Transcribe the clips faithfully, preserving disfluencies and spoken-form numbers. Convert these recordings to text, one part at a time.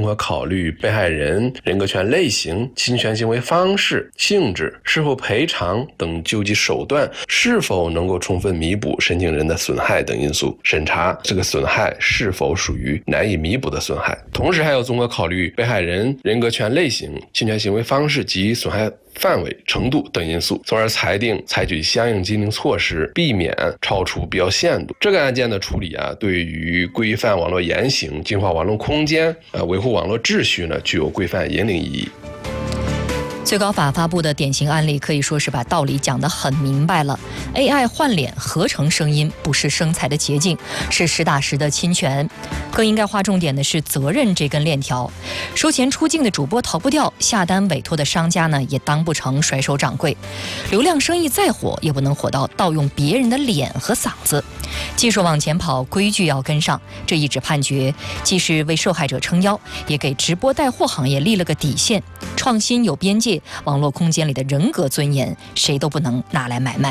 合考虑被害人人格权类型、侵权行为方式、性质、事后赔偿等救济手段是否能够充分弥补申请人的损害等因素，审查这个损害是否属于难以弥补的损害。同时还要综合考虑被害人人格权类型、侵权行为方式及损害范围、程度等因素，从而裁定采取相应激励措施，避免超出必要限度。这个案件的处理啊，对于规范网络言行、净化网络空间、呃维护网络秩序呢，具有规范引领意义。 最高法发布的典型案例可以说是把道理讲得很明白了。A I 换脸合成声音不是生财的捷径，是实打实的侵权。更应该划重点的是责任这根链条。收钱出境的主播逃不掉，下单委托的商家呢也当不成甩手掌柜。流量生意再火，也不能火到盗用别人的脸和嗓子。技术往前跑，规矩要跟上。这一纸判决既是为受害者撑腰，也给直播带货行业立了个底线。创新有边界，网络空间里的人格尊严，谁都不能拿来买卖。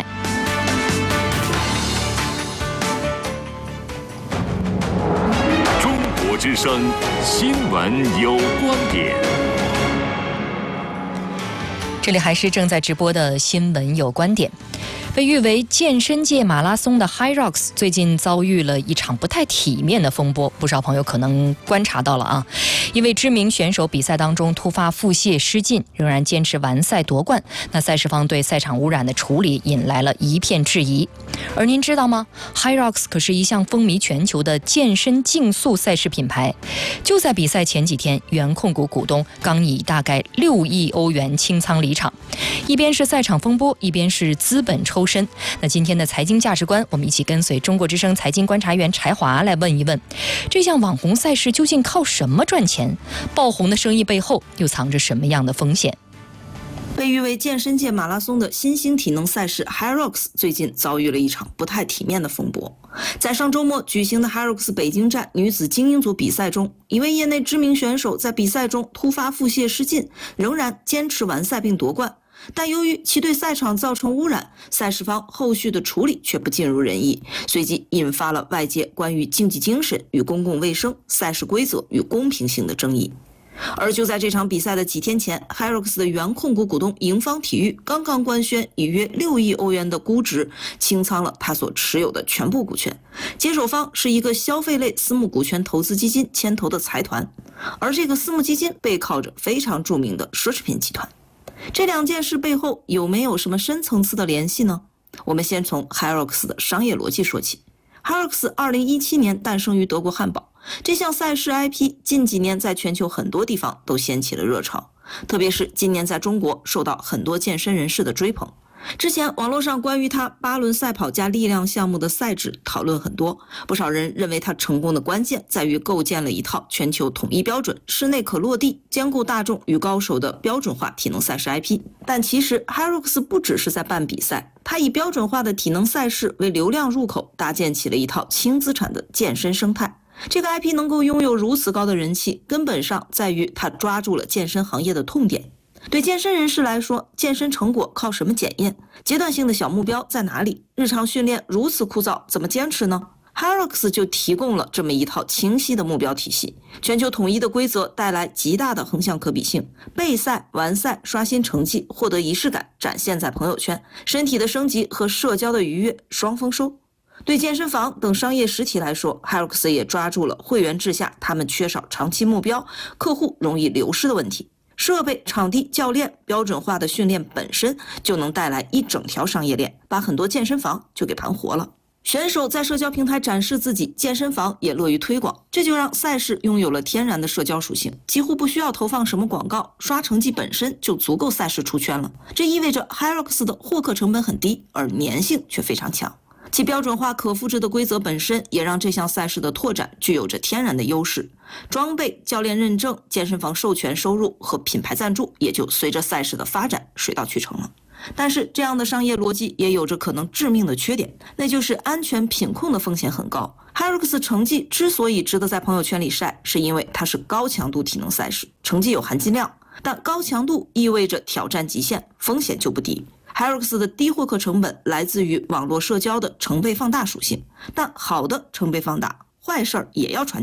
中国之声新闻有观点。 这里还是正在直播的新闻有观点。被誉为健身界马拉松的 HYROX 最近遭遇了一场不太体面的风波，不少朋友可能观察到了啊。一位知名选手比赛当中突发腹泻失禁，仍然坚持完赛夺冠，那赛事方对赛场污染的处理引来了一片质疑。而您知道吗？ HYROX 可是一项风靡全球的健身竞速赛事品牌。就在比赛前几天，原控股股东刚以大概六亿欧元清仓离场，一边是赛场风波，一边是资本抽身。那今天的财经价值观，我们一起跟随中国之声财经观察员柴华来问一问，这项网红赛事究竟靠什么赚钱？爆红的生意背后又藏着什么样的风险？ 被誉为健身界马拉松的新兴体能赛事 HYROX 最近遭遇了一场不太体面的风波。在上周末举行的 HYROX 北京站女子精英组比赛中，一位业内知名选手在比赛中突发腹泻失禁，仍然坚持完赛并夺冠。但由于其对赛场造成污染，赛事方后续的处理却不尽如人意，随即引发了外界关于竞技精神与公共卫生、赛事规则与公平性的争议。而就在这场比赛的几天前， HYROX 的原控股股东盈方体育刚刚官宣以约六亿欧元的估值清仓了他所持有的全部股权，接手方是一个消费类私募股权投资基金牵头的财团，而这个私募基金背靠着非常著名的奢侈品集团。这两件事背后有没有什么深层次的联系呢？我们先从 HYROX 的商业逻辑说起。HYROX 二零一七年诞生于德国汉堡，这项赛事 I P 近几年在全球很多地方都掀起了热潮，特别是今年在中国受到很多健身人士的追捧。之前网络上关于他八轮赛跑加力量项目的赛制讨论很多，不少人认为他成功的关键在于构建了一套全球统一标准、室内可落地、兼顾大众与高手的标准化体能赛事 I P。 但其实 HYROX 不只是在办比赛，他以标准化的体能赛事为流量入口，搭建起了一套轻资产的健身生态。这个 I P 能够拥有如此高的人气，根本上在于他抓住了健身行业的痛点。对健身人士来说，健身成果靠什么检验？阶段性的小目标在哪里？日常训练如此枯燥，怎么坚持呢？ HYROX 就提供了这么一套清晰的目标体系，全球统一的规则带来极大的横向可比性，备赛、完赛、刷新成绩、获得仪式感，展现在朋友圈，身体的升级和社交的愉悦双丰收。对健身房等商业实体来说， HYROX 也抓住了会员制下他们缺少长期目标、客户容易流失的问题。设备、场地、教练，标准化的训练本身就能带来一整条商业链，把很多健身房就给盘活了。选手在社交平台展示自己，健身房也乐于推广，这就让赛事拥有了天然的社交属性，几乎不需要投放什么广告，刷成绩本身就足够赛事出圈了。这意味着 HYROX 的获客成本很低，而粘性却非常强。其标准化可复制的规则本身也让这项赛事的拓展具有着天然的优势，装备、教练认证、健身房授权收入和品牌赞助也就随着赛事的发展水到渠成了。但是这样的商业逻辑也有着可能致命的缺点，那就是安全品控的风险很高。 HYROX 成绩之所以值得在朋友圈里晒，是因为它是高强度体能赛事，成绩有含金量，但高强度意味着挑战极限，风险就不低。HYROX 的低获客成本来自于网络社交的成倍放大属性，但好的成倍放大，坏事儿也要传千里。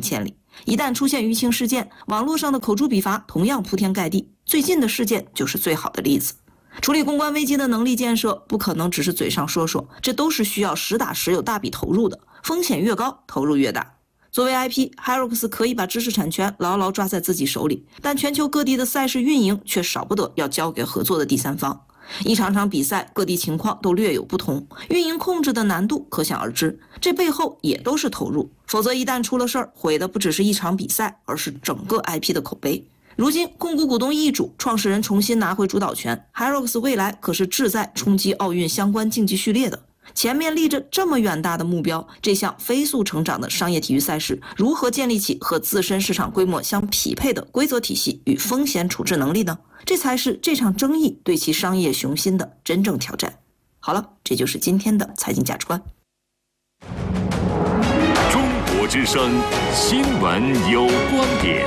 一旦出现舆情事件，网络上的口诛笔伐同样铺天盖地。最近的事件就是最好的例子。处理公关危机的能力建设不可能只是嘴上说说，这都是需要实打实有大笔投入的，风险越高，投入越大。作为 I P，Hyrox 可以把知识产权牢牢抓在自己手里，但全球各地的赛事运营却少不得要交给合作的第三方。一场场比赛，各地情况都略有不同，运营控制的难度可想而知，这背后也都是投入，否则一旦出了事儿，毁的不只是一场比赛，而是整个 I P 的口碑。如今控股股东易主，创始人重新拿回主导权， Hyrox 未来可是志在冲击奥运相关竞技序列的。前面立着这么远大的目标，这项飞速成长的商业体育赛事如何建立起和自身市场规模相匹配的规则体系与风险处置能力呢？这才是这场争议对其商业雄心的真正挑战。好了，这就是今天的财经价值观。 中国之声，新闻有观点。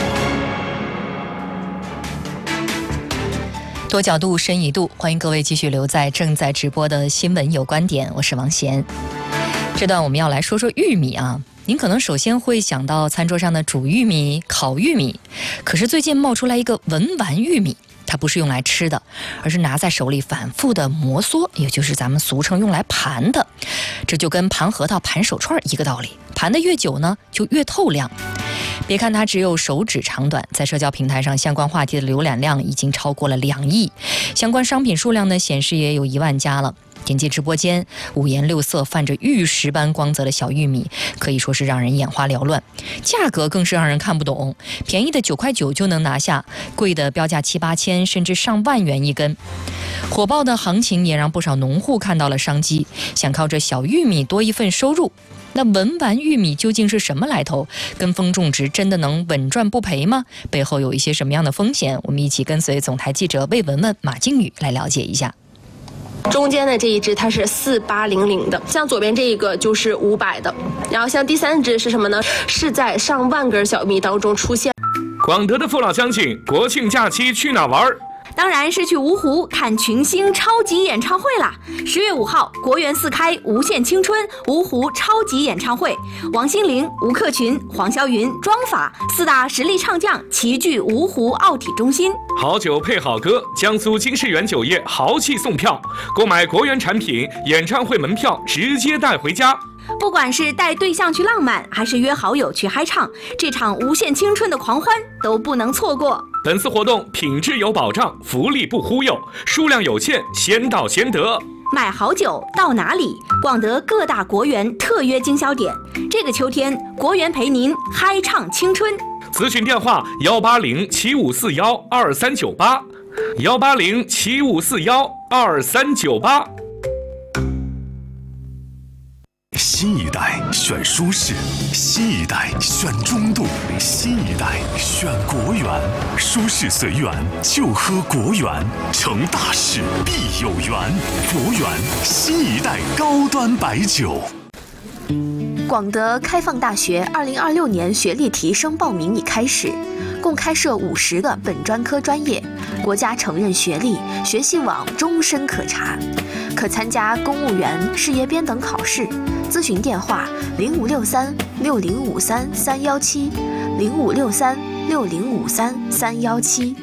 多角度，深一度，欢迎各位继续留在正在直播的新闻有观点，我是王贤。这段我们要来说说玉米啊，您可能首先会想到餐桌上的煮玉米、烤玉米，可是最近冒出来一个文玩玉米，它不是用来吃的，而是拿在手里反复的摩挲，也就是咱们俗称用来盘的。这就跟盘核桃、盘手串一个道理，盘得越久呢，就越透亮。别看它只有手指长短，在社交平台上相关话题的浏览量已经超过了两亿，相关商品数量呢显示也有一万家了。点击直播间，五颜六色、泛着玉石般光泽的小玉米，可以说是让人眼花缭乱，价格更是让人看不懂。便宜的九块九就能拿下，贵的标价七八千，甚至上万元一根。火爆的行情也让不少农户看到了商机，想靠着小玉米多一份收入。那文玩玉米究竟是什么来头？跟风种植真的能稳赚不赔吗？背后有一些什么样的风险？我们一起跟随总台记者魏文文、马靖宇来了解一下。 中间的这一只它是四八零零的，像左边这一个就是五百的，然后像第三只是什么呢？是在上万根小米当中出现。 广德的父老乡亲，国庆假期去哪玩？ 当然是去芜湖看群星超级演唱会啦！十月五号，国园四开无限青春芜湖超级演唱会，王心凌、吴克群、黄霄云、庄法四大实力唱将齐聚芜湖奥体中心。 好酒配好歌，江苏金世园酒业豪气送票，购买国园产品，演唱会门票直接带回家。 不管是带对象去浪漫，还是约好友去嗨唱，这场无限青春的狂欢都不能错过。 本次活动品质有保障，福利不忽悠，数量有限，先到先得。 买好酒到哪里？广德各大国园特约经销点，这个秋天国园陪您嗨唱青春。 咨询电话：幺八零七五四幺二三九八，幺八零七五四幺二三九八。 新一代选舒适，新一代选中度，新一代选国园。舒适随缘，就喝国园，成大事必有缘。国园新一代高端白酒。 广德开放大学二零二六年学历提升报名已开始，共开设五十个本专科专业，国家承认学历，学习网终身可查，可参加公务员、事业编等考试。咨询电话：零五六三六零五三三幺七，零五六三六零五三三幺七。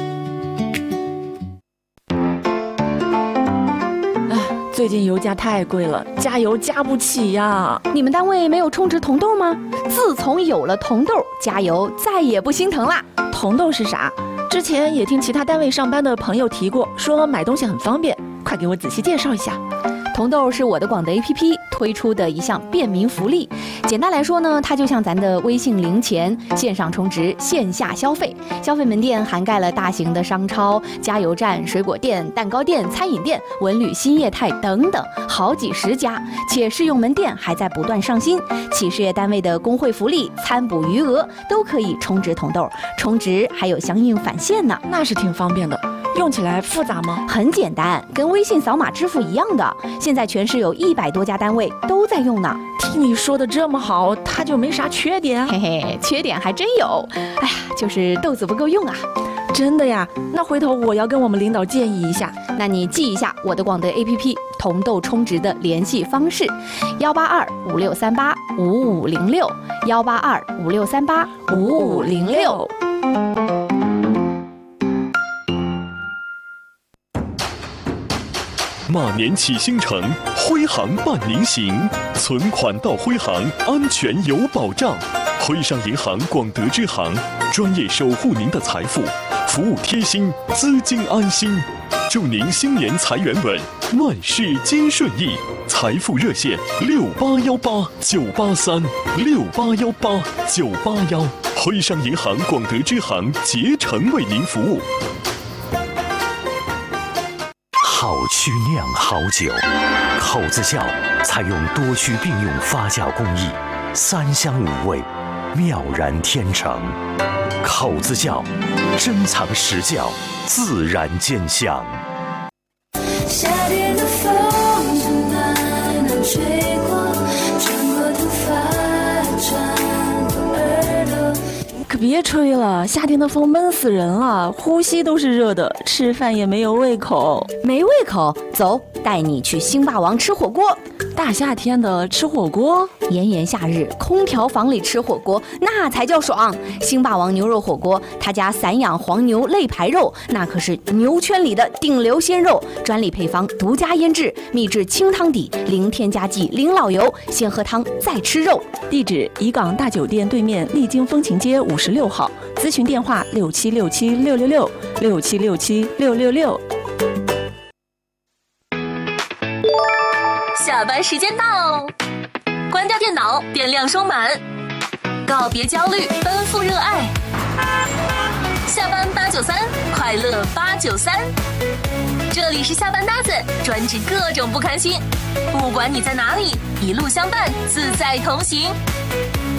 最近油价太贵了，加油加不起呀！ 你们单位没有充值铜豆吗？自从有了铜豆，加油再也不心疼啦。 铜豆是啥？之前也听其他单位上班的朋友提过，说买东西很方便，快给我仔细介绍一下。 铜豆是我的广德 A P P 推出的一项便民福利。简单来说呢，它就像咱的微信零钱，线上充值，线下消费。消费门店涵盖了大型的商超、加油站、水果店、蛋糕店、餐饮店、文旅新业态等等，好几十家。且试用门店还在不断上新，企事业单位的工会福利、餐补余额都可以充值铜豆，充值还有相应返现呢。 那是挺方便的。用起来复杂吗？ 很简单，跟微信扫码支付一样的。现在全市有一百多家单位都在用呢。 听你说的这么好，它就没啥缺点？ 嘿嘿，缺点还真有。哎呀，就是豆子不够用啊。 真的呀？那回头我要跟我们领导建议一下。 那你记一下我的广德 A P P 同豆充值的联系方式：幺八二五六三八五五零六，幺八二五六三八五五零六。 马年启星城，徽行伴您行，存款到徽行，安全有保障。徽商银行广德支行，专业守护您的财富，服务贴心，资金安心。祝您新年财源稳，万事皆顺意。财富热线六八幺八九八三六八幺八九八幺，徽商银行广德支行竭诚为您服务。 好曲酿好酒，口子窖采用多区并用发酵工艺，三香五味，妙然天成。口子窖，珍藏实窖，自然兼香。 夏天的风从南南吹过，穿过头发，穿过耳朵。 可别吹了，夏天的风闷死人了，呼吸都是热的，吃饭也没有胃口。 没胃口，走，带你去星霸王吃火锅。 大夏天的吃火锅， 炎炎夏日，空调房里吃火锅，那才叫爽。星霸王牛肉火锅，他家散养黄牛肋排肉，那可是牛圈里的顶流鲜肉，专利配方，独家腌制，秘制清汤底，零添加剂，零老油，先喝汤再吃肉。 地址：怡港大酒店对面丽晶风情街五十六号，咨询电话：六七六七六六六六七六七六六六。 下班时间到，关掉电脑，电量充满，告别焦虑，奔赴热爱。下班八九三，快乐八九三。这里是下班搭子，专治各种不开心。不管你在哪里，一路相伴，自在同行。